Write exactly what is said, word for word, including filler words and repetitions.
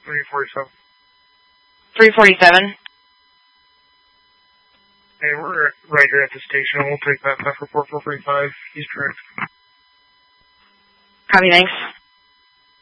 three forty-seven. three forty-seven. Hey, we're right here at the station. We'll take that back for four four three five. He's correct. Copy, thanks.